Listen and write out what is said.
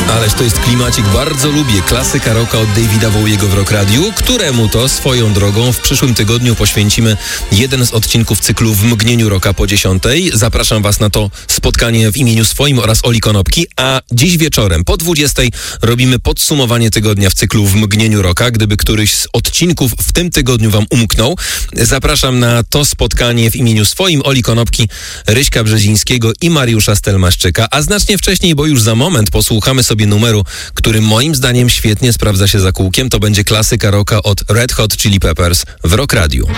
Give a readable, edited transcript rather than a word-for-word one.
Ależ to jest klimacik, bardzo lubię. Klasyka rocka od Davida Bowiego w Rock Radiu, któremu to swoją drogą w przyszłym tygodniu poświęcimy jeden z odcinków cyklu W mgnieniu rocka po 10. Zapraszam Was na to spotkanie w imieniu swoim oraz Oli Konopki, a dziś wieczorem po 20 robimy podsumowanie tygodnia w cyklu W mgnieniu rocka. Gdyby któryś z odcinków w tym tygodniu Wam umknął, zapraszam na to spotkanie w imieniu swoim, Oli Konopki, Ryśka Brzezińskiego i Mariusza Stelmaszczyka, a znacznie wcześniej, bo już za moment posłuchamy sobie numeru, który moim zdaniem świetnie sprawdza się za kółkiem. To będzie klasyka rocka od Red Hot Chili Peppers w Rock Radiu.